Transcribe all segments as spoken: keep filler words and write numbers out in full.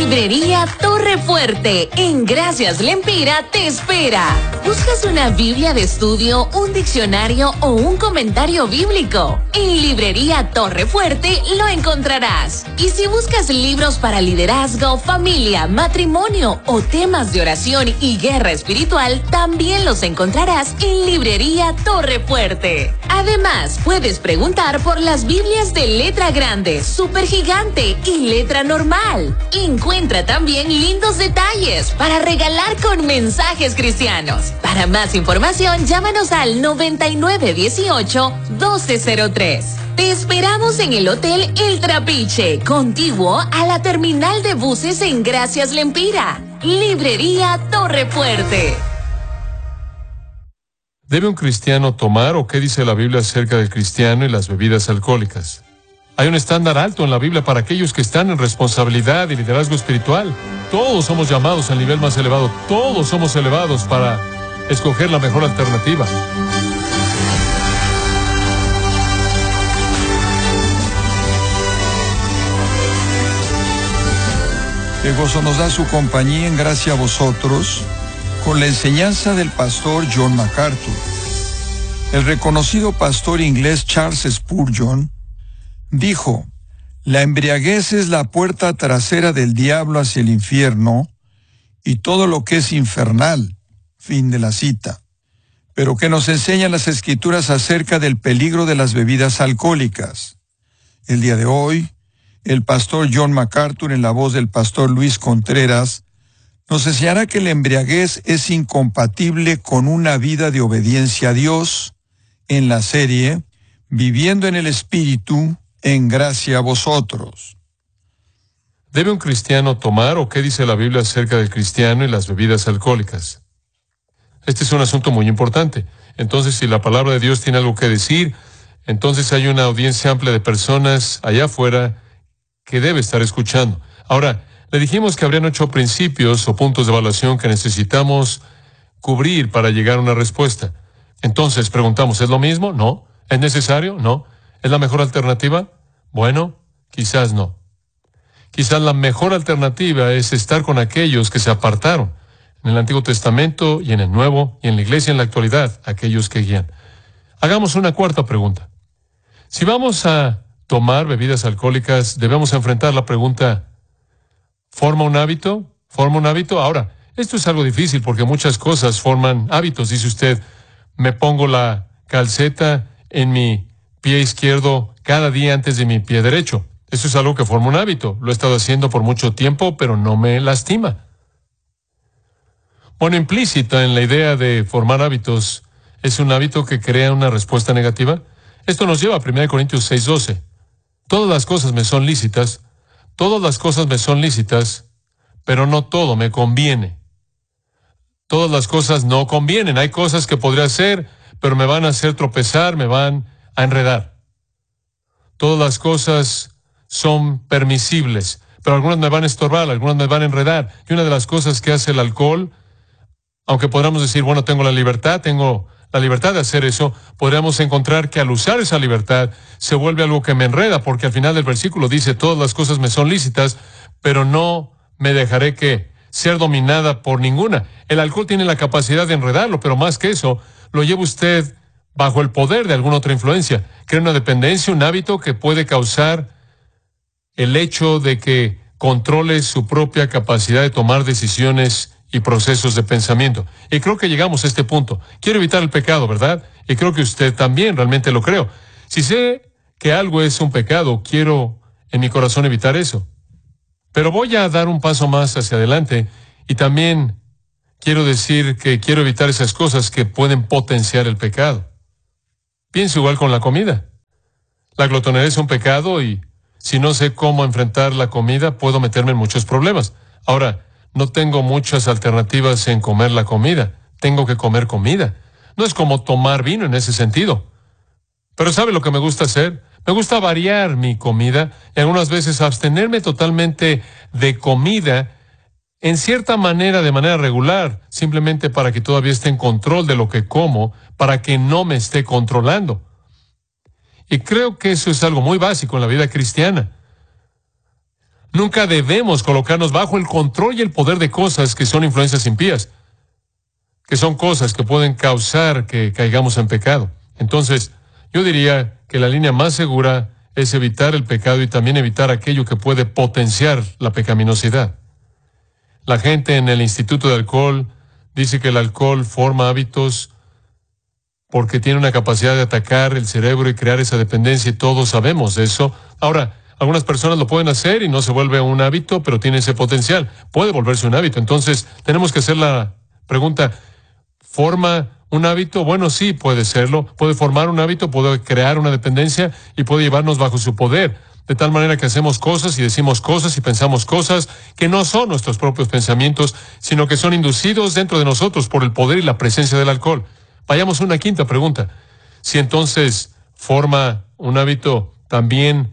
Librería Torre Fuerte, en Gracias Lempira, te espera. ¿Buscas una Biblia de estudio, un diccionario o un comentario bíblico? En Librería Torre Fuerte lo encontrarás. Y si buscas libros para liderazgo, familia, matrimonio o temas de oración y guerra espiritual, también los encontrarás en Librería Torre Fuerte. Además, puedes preguntar por las Biblias de letra grande, supergigante y letra normal. Encuentra también lindos detalles para regalar con mensajes cristianos. Para más información, llámanos al noventa y nueve dieciocho doce cero tres. Te esperamos en el Hotel El Trapiche, contiguo a la terminal de buses en Gracias Lempira. Librería Torre Fuerte. ¿Debe un cristiano tomar o qué dice la Biblia acerca del cristiano y las bebidas alcohólicas? Hay un estándar alto en la Biblia para aquellos que están en responsabilidad y liderazgo espiritual. Todos somos llamados al nivel más elevado. Todos somos elevados para escoger la mejor alternativa. Qué gozo nos da su compañía en gracia a vosotros con la enseñanza del pastor John MacArthur. El reconocido pastor inglés Charles Spurgeon dijo: la embriaguez es la puerta trasera del diablo hacia el infierno y todo lo que es infernal. Fin de la cita. Pero ¿qué nos enseñan las Escrituras acerca del peligro de las bebidas alcohólicas? El día de hoy, el pastor John MacArthur, en la voz del pastor Luis Contreras, nos enseñará que la embriaguez es incompatible con una vida de obediencia a Dios en la serie Viviendo en el Espíritu, en gracia a vosotros. ¿Debe un cristiano tomar o qué dice la Biblia acerca del cristiano y las bebidas alcohólicas? Este es un asunto muy importante. Entonces, si la palabra de Dios tiene algo que decir, entonces hay una audiencia amplia de personas allá afuera que debe estar escuchando. Ahora, le dijimos que habrían ocho principios o puntos de evaluación que necesitamos cubrir para llegar a una respuesta. Entonces, preguntamos, ¿es lo mismo? No. ¿Es necesario? No. ¿Es la mejor alternativa? Bueno, quizás no. Quizás la mejor alternativa es estar con aquellos que se apartaron en el Antiguo Testamento y en el Nuevo, y en la iglesia en la actualidad, aquellos que guían. Hagamos una cuarta pregunta. Si vamos a tomar bebidas alcohólicas, debemos enfrentar la pregunta: ¿forma un hábito? ¿Forma un hábito? Ahora, esto es algo difícil porque muchas cosas forman hábitos. Dice usted, me pongo la calceta en mi pie izquierdo cada día antes de mi pie derecho. Eso es algo que forma un hábito. Lo he estado haciendo por mucho tiempo, pero no me lastima. Bueno, implícita en la idea de formar hábitos, ¿es un hábito que crea una respuesta negativa? Esto nos lleva a primera Corintios seis doce. Todas las cosas me son lícitas, todas las cosas me son lícitas, pero no todo me conviene. Todas las cosas no convienen. Hay cosas que podría hacer, pero me van a hacer tropezar, me van a enredar. Todas las cosas son permisibles, pero algunas me van a estorbar, algunas me van a enredar. Y una de las cosas que hace el alcohol, aunque podamos decir, bueno, tengo la libertad, tengo la libertad de hacer eso, podríamos encontrar que al usar esa libertad se vuelve algo que me enreda, porque al final del versículo dice, todas las cosas me son lícitas, pero no me dejaré que ser dominada por ninguna. El alcohol tiene la capacidad de enredarlo, pero más que eso, lo lleva usted bajo el poder de alguna otra influencia. Crea una dependencia, un hábito que puede causar el hecho de que controle su propia capacidad de tomar decisiones y procesos de pensamiento. Y creo que llegamos a este punto. Quiero evitar el pecado, ¿verdad? Y creo que usted también, realmente lo creo. Si sé que algo es un pecado, quiero en mi corazón evitar eso. Pero voy a dar un paso más hacia adelante y también quiero decir que quiero evitar esas cosas que pueden potenciar el pecado. Pienso igual con la comida. La glotonería es un pecado y si no sé cómo enfrentar la comida, puedo meterme en muchos problemas. Ahora, no tengo muchas alternativas en comer la comida. Tengo que comer comida. No es como tomar vino en ese sentido. Pero ¿sabe lo que me gusta hacer? Me gusta variar mi comida y algunas veces abstenerme totalmente de comida en cierta manera, de manera regular, simplemente para que todavía esté en control de lo que como, para que no me esté controlando. Y creo que eso es algo muy básico en la vida cristiana. Nunca debemos colocarnos bajo el control y el poder de cosas que son influencias impías, que son cosas que pueden causar que caigamos en pecado. Entonces, yo diría que la línea más segura es evitar el pecado y también evitar aquello que puede potenciar la pecaminosidad. La gente en el Instituto de Alcohol dice que el alcohol forma hábitos porque tiene una capacidad de atacar el cerebro y crear esa dependencia, y todos sabemos eso. Ahora, algunas personas lo pueden hacer y no se vuelve un hábito, pero tiene ese potencial. Puede volverse un hábito. Entonces, tenemos que hacer la pregunta, ¿forma un hábito? Bueno, sí, puede serlo. Puede formar un hábito, puede crear una dependencia y puede llevarnos bajo su poder. De tal manera que hacemos cosas y decimos cosas y pensamos cosas que no son nuestros propios pensamientos, sino que son inducidos dentro de nosotros por el poder y la presencia del alcohol. Vayamos a una quinta pregunta. Si entonces forma un hábito, ¿también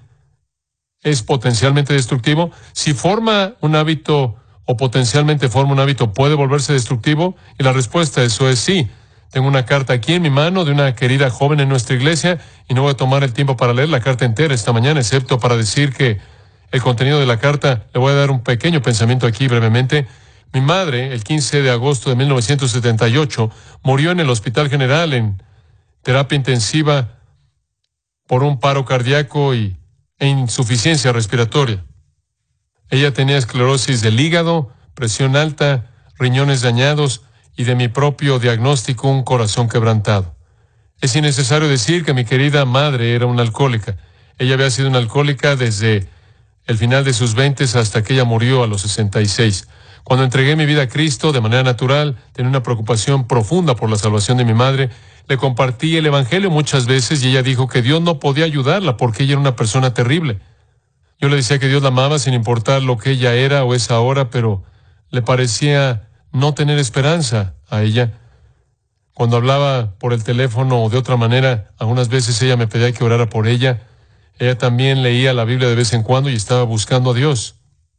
es potencialmente destructivo? Si forma un hábito o potencialmente forma un hábito, ¿puede volverse destructivo? Y la respuesta a eso es sí. Tengo una carta aquí en mi mano de una querida joven en nuestra iglesia y no voy a tomar el tiempo para leer la carta entera esta mañana, excepto para decir que el contenido de la carta, le voy a dar un pequeño pensamiento aquí brevemente. Mi madre, el quince de agosto de mil novecientos setenta y ocho, murió en el Hospital General en terapia intensiva por un paro cardíaco y, e insuficiencia respiratoria. Ella tenía esclerosis del hígado, presión alta, riñones dañados y de mi propio diagnóstico un corazón quebrantado. Es innecesario decir que mi querida madre era una alcohólica. Ella había sido una alcohólica desde el final de sus veintes hasta que ella murió a los sesenta y seis. Cuando entregué mi vida a Cristo de manera natural, tenía una preocupación profunda por la salvación de mi madre. Le compartí el Evangelio muchas veces y ella dijo que Dios no podía ayudarla porque ella era una persona terrible. Yo le decía que Dios la amaba sin importar lo que ella era o es ahora, pero le parecía no tener esperanza a ella. Cuando hablaba por el teléfono o de otra manera, algunas veces ella me pedía que orara por ella. Ella también leía la Biblia de vez en cuando y estaba buscando a Dios.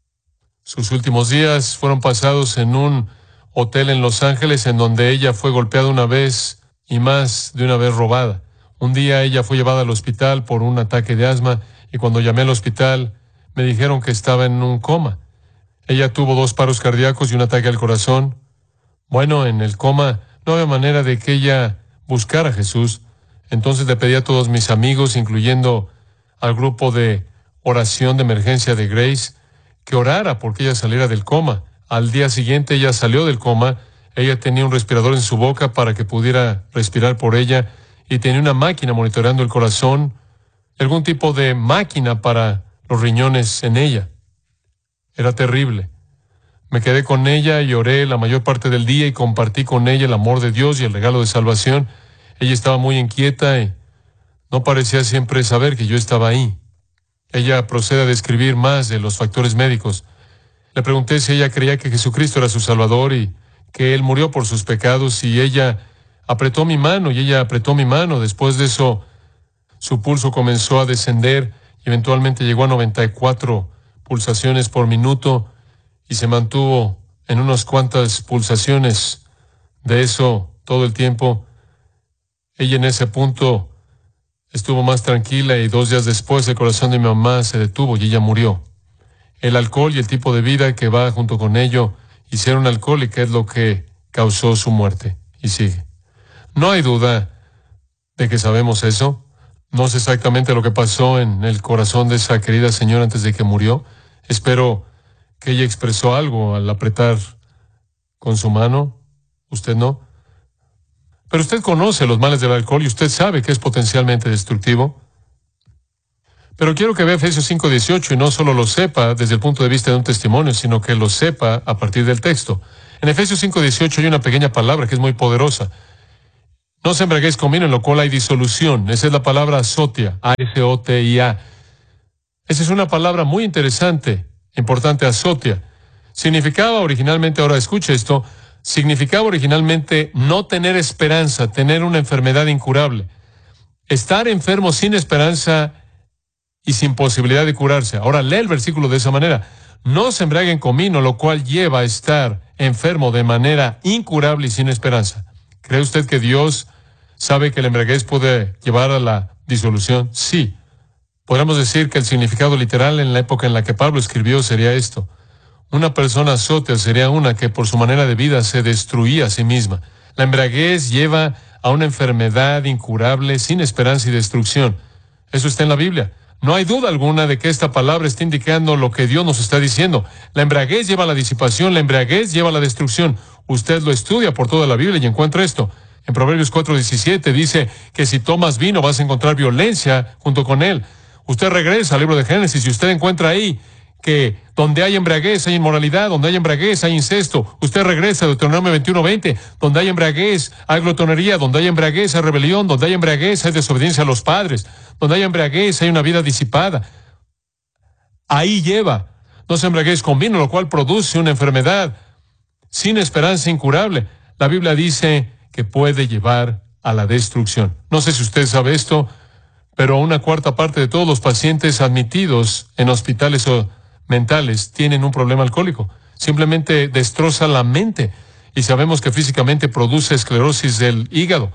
Sus últimos días fueron pasados en un hotel en Los Ángeles, en donde ella fue golpeada una vez y más de una vez robada. Un día ella fue llevada al hospital por un ataque de asma y cuando llamé al hospital me dijeron que estaba en un coma. Ella tuvo dos paros cardíacos y un ataque al corazón. Bueno, en el coma no había manera de que ella buscara a Jesús. Entonces le pedí a todos mis amigos, incluyendo al grupo de oración de emergencia de Grace, que orara porque ella saliera del coma. Al día siguiente ella salió del coma. Ella tenía un respirador en su boca para que pudiera respirar por ella y tenía una máquina monitoreando el corazón, algún tipo de máquina para los riñones en ella. Era terrible. Me quedé con ella y oré la mayor parte del día y compartí con ella el amor de Dios y el regalo de salvación. Ella estaba muy inquieta y no parecía siempre saber que yo estaba ahí. Ella procede a describir más de los factores médicos. Le pregunté si ella creía que Jesucristo era su Salvador y que Él murió por sus pecados, y ella apretó mi mano y ella apretó mi mano. Después de eso, su pulso comenzó a descender y eventualmente llegó a noventa y cuatro pulsaciones por minuto y se mantuvo en unas cuantas pulsaciones de eso todo el tiempo. Ella en ese punto estuvo más tranquila y dos días después el corazón de mi mamá se detuvo y ella murió. El alcohol y el tipo de vida que va junto con ello y ser una alcohólica es lo que causó su muerte y sigue. No hay duda de que sabemos eso. No sé exactamente lo que pasó en el corazón de esa querida señora antes de que murió. Espero que ella expresó algo al apretar con su mano. Usted no. Pero usted conoce los males del alcohol y usted sabe que es potencialmente destructivo. Pero quiero que vea Efesios cinco dieciocho y no solo lo sepa desde el punto de vista de un testimonio, sino que lo sepa a partir del texto. En Efesios cinco dieciocho hay una pequeña palabra que es muy poderosa. No se embriaguéis con vino, en lo cual hay disolución. Esa es la palabra azotia, A S O T I A. Esa es una palabra muy interesante, importante, azotia. Significaba originalmente, ahora escuche esto, significaba originalmente no tener esperanza, tener una enfermedad incurable. Estar enfermo sin esperanza y sin posibilidad de curarse. Ahora lee el versículo de esa manera. No se embriaguen con vino, lo cual lleva a estar enfermo de manera incurable y sin esperanza. ¿Cree usted que Dios sabe que la embriaguez puede llevar a la disolución? Sí. Podríamos decir que el significado literal en la época en la que Pablo escribió sería esto. Una persona sótea sería una que por su manera de vida se destruía a sí misma. La embriaguez lleva a una enfermedad incurable, sin esperanza y destrucción. Eso está en la Biblia. No hay duda alguna de que esta palabra está indicando lo que Dios nos está diciendo. La embriaguez lleva a la disipación, la embriaguez lleva a la destrucción. Usted lo estudia por toda la Biblia y encuentra esto. En Proverbios cuatro diecisiete dice que si tomas vino vas a encontrar violencia junto con él. Usted regresa al libro de Génesis y usted encuentra ahí que donde hay embriaguez hay inmoralidad, donde hay embriaguez hay incesto. Usted regresa a Deuteronomio veintiuno veinte, donde hay embriaguez hay glotonería, donde hay embriaguez hay rebelión, donde hay embriaguez hay desobediencia a los padres, donde hay embriaguez hay una vida disipada. Ahí lleva. No se embriaguez con vino, lo cual produce una enfermedad sin esperanza incurable. La Biblia dice que puede llevar a la destrucción. No sé si usted sabe esto, pero una cuarta parte de todos los pacientes admitidos en hospitales o mentales tienen un problema alcohólico. Simplemente destroza la mente y sabemos que físicamente produce esclerosis del hígado.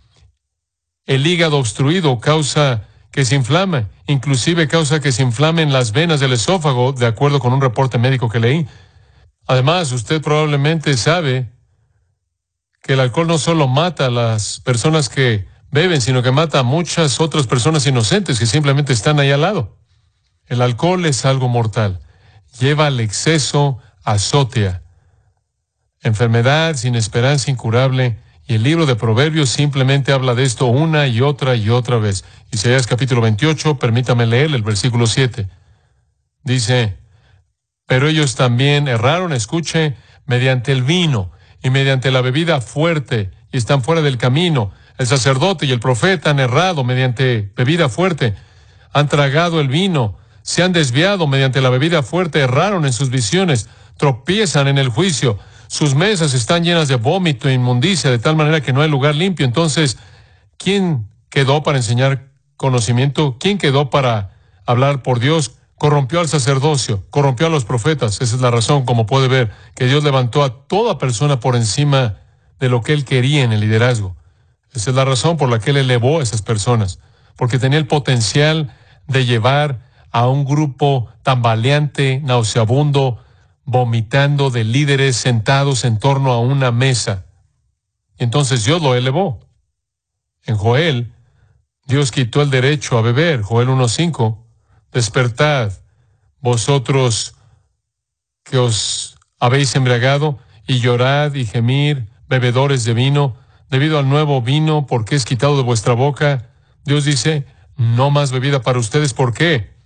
El hígado obstruido causa que se inflame, inclusive causa que se inflamen las venas del esófago, de acuerdo con un reporte médico que leí. Además, usted probablemente sabe que el alcohol no solo mata a las personas que beben, sino que mata a muchas otras personas inocentes que simplemente están ahí al lado. El alcohol es algo mortal. Lleva al exceso, azotea, enfermedad sin esperanza incurable, y el libro de Proverbios simplemente habla de esto una y otra y otra vez. Isaías capítulo veintiocho, permítame leer el versículo siete. Dice, pero ellos también erraron, escuche, mediante el vino y mediante la bebida fuerte, y están fuera del camino. El sacerdote y el profeta han errado mediante bebida fuerte, han tragado el vino, se han desviado mediante la bebida fuerte, erraron en sus visiones, tropiezan en el juicio, sus mesas están llenas de vómito e inmundicia, de tal manera que no hay lugar limpio. Entonces, ¿quién quedó para enseñar conocimiento? ¿Quién quedó para hablar por Dios? Corrompió al sacerdocio, corrompió a los profetas. Esa es la razón, como puede ver, que Dios levantó a toda persona por encima de lo que Él quería en el liderazgo. Esa es la razón por la que Él elevó a esas personas, porque tenía el potencial de llevar a un grupo tambaleante, nauseabundo, vomitando, de líderes sentados en torno a una mesa. Y entonces Dios lo elevó. En Joel, Dios quitó el derecho a beber. Joel uno cinco, despertad, vosotros que os habéis embriagado, y llorad y gemir, bebedores de vino, debido al nuevo vino, porque es quitado de vuestra boca. Dios dice, no más bebida para ustedes. ¿Por qué?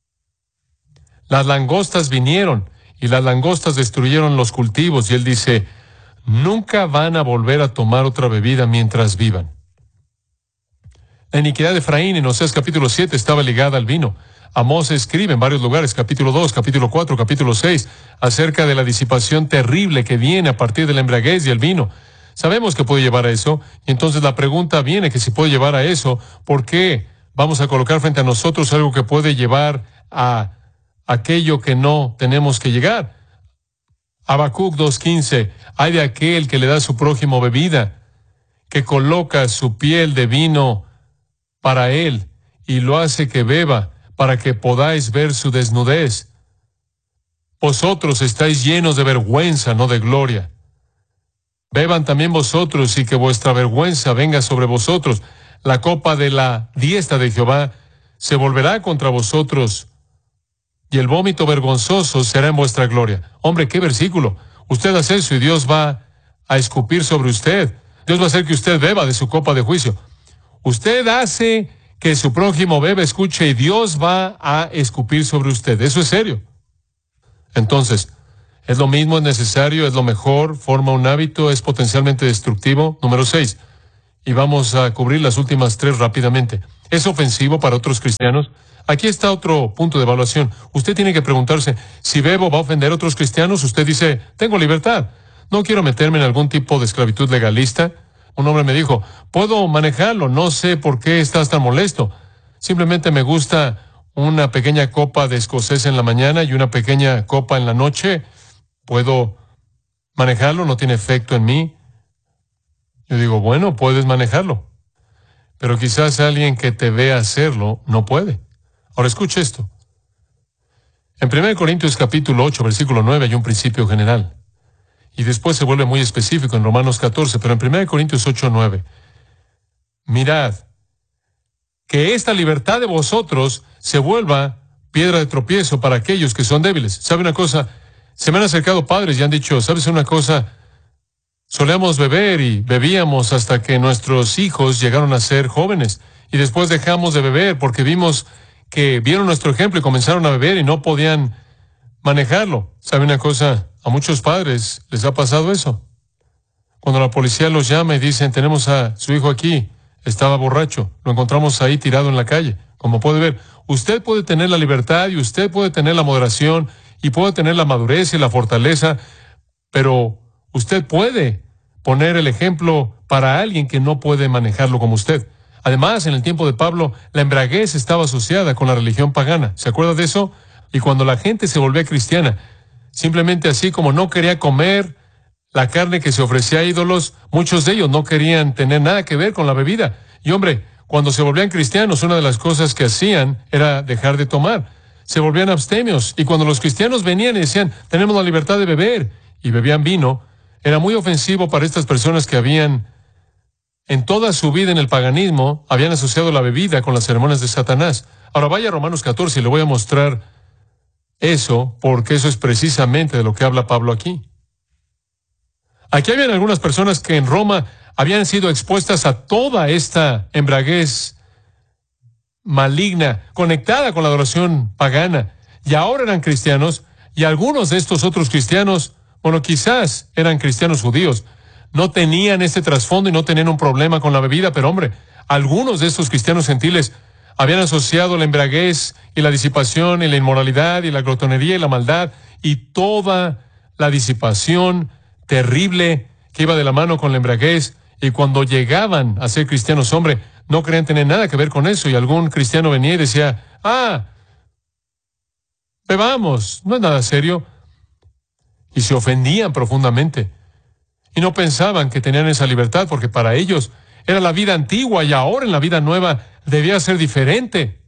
Las langostas vinieron, y las langostas destruyeron los cultivos, y Él dice, nunca van a volver a tomar otra bebida mientras vivan. La iniquidad de Efraín en Oseas capítulo siete estaba ligada al vino. Amós escribe en varios lugares, capítulo dos, capítulo cuatro, capítulo seis, acerca de la disipación terrible que viene a partir de la embriaguez y el vino. Sabemos que puede llevar a eso, y entonces la pregunta viene que si puede llevar a eso, ¿por qué vamos a colocar frente a nosotros algo que puede llevar a aquello que no tenemos que llegar? Habacuc dos quince, hay de aquel que le da a su prójimo bebida, que coloca su piel de vino para él, y lo hace que beba, para que podáis ver su desnudez. Vosotros estáis llenos de vergüenza, no de gloria. Beban también vosotros, y que vuestra vergüenza venga sobre vosotros. La copa de la diestra de Jehová se volverá contra vosotros, y el vómito vergonzoso será en vuestra gloria. Hombre, qué versículo. Usted hace eso y Dios va a escupir sobre usted. Dios va a hacer que usted beba de su copa de juicio. Usted hace que su prójimo beba, escuche, y Dios va a escupir sobre usted. Eso es serio. Entonces, ¿es lo mismo, es necesario, es lo mejor, forma un hábito, es potencialmente destructivo? Número seis. Y vamos a cubrir las últimas tres rápidamente. ¿Es ofensivo para otros cristianos? Aquí está otro punto de evaluación. Usted tiene que preguntarse, si bebo va a ofender a otros cristianos. Usted dice, tengo libertad. No quiero meterme en algún tipo de esclavitud legalista. Un hombre me dijo, puedo manejarlo, no sé por qué estás tan molesto. Simplemente me gusta una pequeña copa de escocés en la mañana y una pequeña copa en la noche. ¿Puedo manejarlo? ¿No tiene efecto en mí? Yo digo, bueno, puedes manejarlo. Pero quizás alguien que te vea hacerlo no puede. Ahora escuche esto. En primera Corintios capítulo ocho, versículo nueve, hay un principio general. Y después se vuelve muy específico en Romanos catorce, pero en primera Corintios ocho, nueve. Mirad, que esta libertad de vosotros se vuelva piedra de tropiezo para aquellos que son débiles. ¿Sabe una cosa? Se me han acercado padres y han dicho, ¿sabes una cosa? Solíamos beber y bebíamos hasta que nuestros hijos llegaron a ser jóvenes. Y después dejamos de beber porque vimos que vieron nuestro ejemplo y comenzaron a beber y no podían manejarlo. ¿Sabe una cosa? A muchos padres les ha pasado eso. Cuando la policía los llama y dicen, tenemos a su hijo aquí, estaba borracho, lo encontramos ahí tirado en la calle. Como puede ver, usted puede tener la libertad y usted puede tener la moderación y puede tener la madurez y la fortaleza, pero usted puede poner el ejemplo para alguien que no puede manejarlo como usted. Además, en el tiempo de Pablo, la embriaguez estaba asociada con la religión pagana. ¿Se acuerda de eso? Y cuando la gente se volvía cristiana, simplemente así como no quería comer la carne que se ofrecía a ídolos, muchos de ellos no querían tener nada que ver con la bebida. Y hombre, cuando se volvían cristianos, una de las cosas que hacían era dejar de tomar. Se volvían abstemios. Y cuando los cristianos venían y decían, tenemos la libertad de beber, y bebían vino, era muy ofensivo para estas personas que habían, en toda su vida en el paganismo, habían asociado la bebida con las ceremonias de Satanás. Ahora vaya a Romanos catorce y le voy a mostrar eso, porque eso es precisamente de lo que habla Pablo aquí. Aquí habían algunas personas que en Roma habían sido expuestas a toda esta embriaguez maligna, conectada con la adoración pagana, y ahora eran cristianos, y algunos de estos otros cristianos, bueno, quizás eran cristianos judíos, no tenían este trasfondo y no tenían un problema con la bebida, pero hombre, algunos de estos cristianos gentiles habían asociado la embriaguez y la disipación y la inmoralidad y la glotonería y la maldad y toda la disipación terrible que iba de la mano con la embriaguez, y cuando llegaban a ser cristianos, hombre, no querían tener nada que ver con eso, y algún cristiano venía y decía, ah, bebamos, no es nada serio, y se ofendían profundamente, y no pensaban que tenían esa libertad, porque para ellos era la vida antigua, y ahora en la vida nueva debía ser diferente.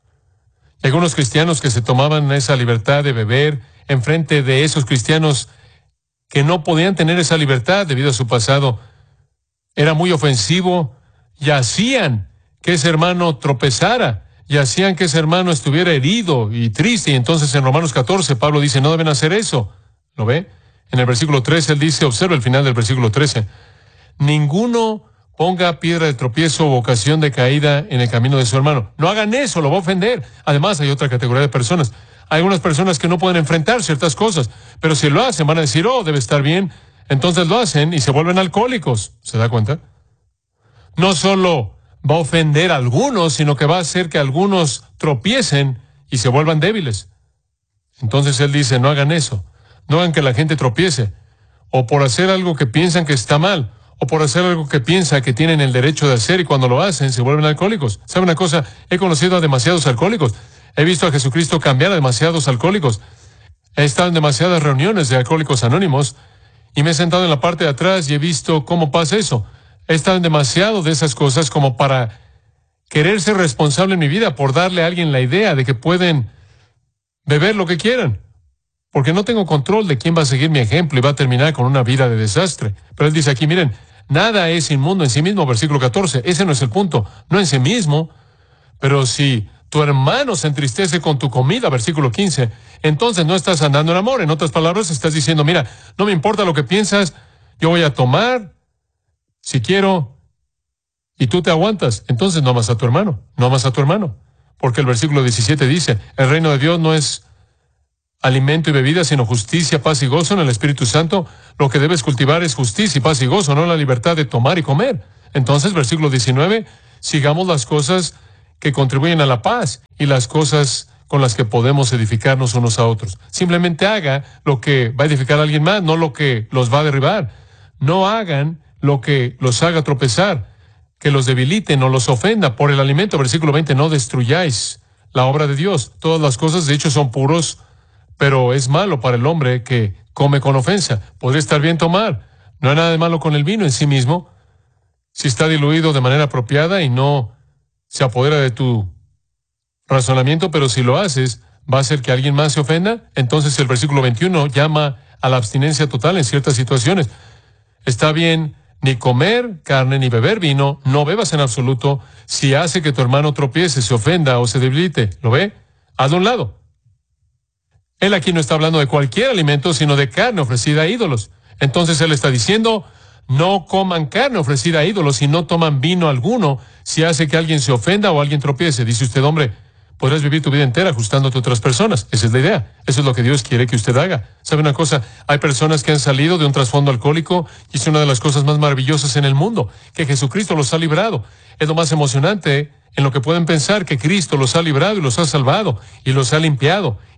Y algunos cristianos que se tomaban esa libertad de beber enfrente de esos cristianos que no podían tener esa libertad debido a su pasado, era muy ofensivo, y hacían que ese hermano tropezara, y hacían que ese hermano estuviera herido y triste. Y entonces en Romanos catorce, Pablo dice, no deben hacer eso. ¿Lo ve? En el versículo trece, él dice, observa el final del versículo trece, ninguno ponga piedra de tropiezo o ocasión de caída en el camino de su hermano. No hagan eso, lo va a ofender. Además, hay otra categoría de personas. Hay algunas personas que no pueden enfrentar ciertas cosas, pero si lo hacen, van a decir, oh, debe estar bien. Entonces lo hacen y se vuelven alcohólicos. ¿Se da cuenta? No solo va a ofender a algunos, sino que va a hacer que algunos tropiecen y se vuelvan débiles. Entonces él dice, no hagan eso. No hagan que la gente tropiece, o por hacer algo que piensan que está mal, o por hacer algo que piensan que tienen el derecho de hacer, y cuando lo hacen se vuelven alcohólicos. ¿Sabe una cosa? He conocido a demasiados alcohólicos. He visto a Jesucristo cambiar a demasiados alcohólicos. He estado en demasiadas reuniones de alcohólicos anónimos y me he sentado en la parte de atrás y he visto cómo pasa eso. He estado en demasiado de esas cosas como para querer ser responsable en mi vida por darle a alguien la idea de que pueden beber lo que quieran, porque no tengo control de quién va a seguir mi ejemplo y va a terminar con una vida de desastre. Pero él dice aquí, miren, nada es inmundo en sí mismo, versículo catorce. Ese no es el punto, no en sí mismo, pero si tu hermano se entristece con tu comida, versículo quince, entonces no estás andando en amor. En otras palabras, estás diciendo, mira, no me importa lo que piensas, yo voy a tomar si quiero, y tú te aguantas. Entonces no amas a tu hermano, no amas a tu hermano. Porque el versículo diecisiete dice, el reino de Dios no es alimento y bebida, sino justicia, paz y gozo en el Espíritu Santo. Lo que debes cultivar es justicia y paz y gozo, no la libertad de tomar y comer. Entonces, versículo diecinueve, sigamos las cosas que contribuyen a la paz y las cosas con las que podemos edificarnos unos a otros. Simplemente haga lo que va a edificar a alguien más, no lo que los va a derribar. No hagan lo que los haga tropezar, que los debiliten o los ofenda por el alimento. Versículo veinte, no destruyáis la obra de Dios. Todas las cosas de hecho son puros, pero es malo para el hombre que come con ofensa. Podría estar bien tomar. No hay nada de malo con el vino en sí mismo, si está diluido de manera apropiada y no se apodera de tu razonamiento, pero si lo haces, va a hacer que alguien más se ofenda. Entonces el versículo veintiuno llama a la abstinencia total en ciertas situaciones. Está bien ni comer carne ni beber vino, no bebas en absoluto. Si hace que tu hermano tropiece, se ofenda o se debilite, ¿lo ve? Hazlo a un lado. Él aquí no está hablando de cualquier alimento, sino de carne ofrecida a ídolos. Entonces él está diciendo, no coman carne ofrecida a ídolos y no toman vino alguno si hace que alguien se ofenda o alguien tropiece. Dice usted, hombre, podrás vivir tu vida entera ajustándote a otras personas. Esa es la idea. Eso es lo que Dios quiere que usted haga. ¿Sabe una cosa? Hay personas que han salido de un trasfondo alcohólico y es una de las cosas más maravillosas en el mundo, que Jesucristo los ha librado. Es lo más emocionante en lo que pueden pensar, que Cristo los ha librado y los ha salvado y los ha limpiado